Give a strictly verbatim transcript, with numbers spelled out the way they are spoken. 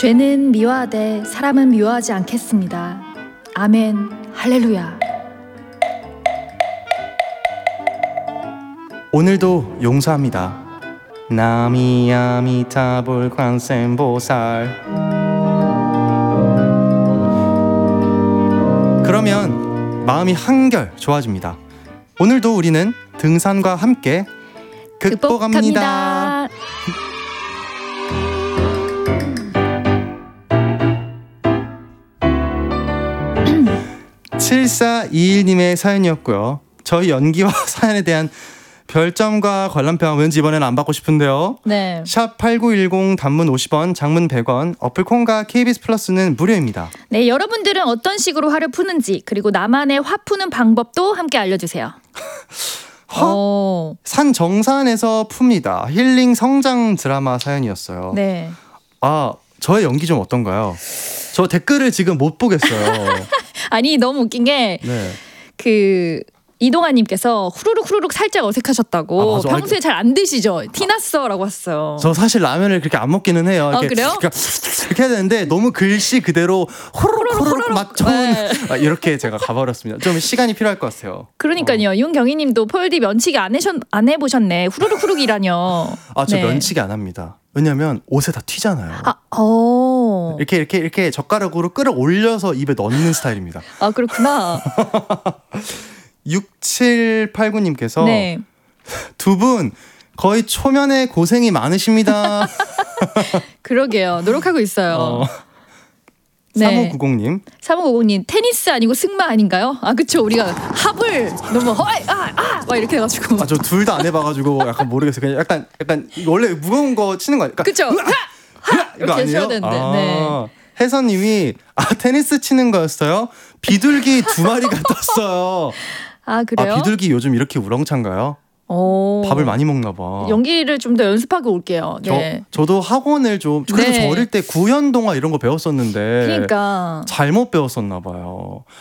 죄는 미워하되 사람은 미워하지 않겠습니다. 아멘. 할렐루야. 오늘도 용서합니다. 나미야미타불 관세음보살. 그러면 마음이 한결 좋아집니다. 오늘도 우리는 등산과 함께 극복합니다. 칠사이일님의 사연이었고요. 저희 연기와 사연에 대한 별점과 관람평 왠지 이번에는 안 받고 싶은데요. 네. 샵 팔구일공 단문 오십 원, 장문 백 원, 어플 콩과 케이비에스 플러스는 무료입니다. 네, 여러분들은 어떤 식으로 화를 푸는지 그리고 나만의 화 푸는 방법도 함께 알려주세요. 화? 산 정산에서 풉니다. 힐링 성장 드라마 사연이었어요. 네. 아, 저의 연기 좀 어떤가요? 저 댓글을 지금 못 보겠어요. 아니 너무 웃긴 게 그 네. 이동아님께서 후루룩 후루룩 살짝 어색하셨다고. 아, 평소에 잘 안 드시죠? 티났어라고 했어요. 저 사실 라면을 그렇게 안 먹기는 해요. 아, 그래요? 이렇게 해야 되는데 너무 글씨 그대로 호로록 호로록 맛 좋은 네. 이렇게 제가 가버렸습니다. 좀 시간이 필요할 것 같아요. 그러니까요. 어. 윤경희님도 폴디 면치기 안, 해셨, 안 해보셨네. 후루룩 후루룩이라뇨. 아, 저 네. 면치기 안 합니다. 왜냐면 옷에 다 튀잖아요. 아, 어. 이렇게 이렇게 이렇게 젓가락으로 끌어올려서 입에 넣는 스타일입니다. 아, 그렇구나. 육칠팔구님께서 네. 두 분 거의 초면에 고생이 많으십니다. 그러게요. 노력하고 있어요. 어. 네. 삼오구공님. 삼오구공님 테니스 아니고 승마 아닌가요? 아, 그쵸. 우리가 합을 너무 허이 아, 아, 막 이렇게 해가지고. 아, 저 둘 다 안 해봐가지고 약간 모르겠어요. 그냥 약간 약간 원래 무거운 거 치는 거 아닐까? 그쵸. 하! 하! 이거 이렇게 쳐야 아니에요? 되는데. 아, 네. 혜선님이 아 테니스 치는 거였어요? 비둘기 두 마리가 떴어요. 아, 그래요? 아, 비둘기 요즘 이렇게 우렁찬가요? 오. 밥을 많이 먹나 봐. 연기를 좀 더 연습하고 올게요. 네. 저, 저도 학원을 좀 그래서 네. 저 어릴 때 구연동화 이런 거 배웠었는데 그러니까 잘못 배웠었나 봐요.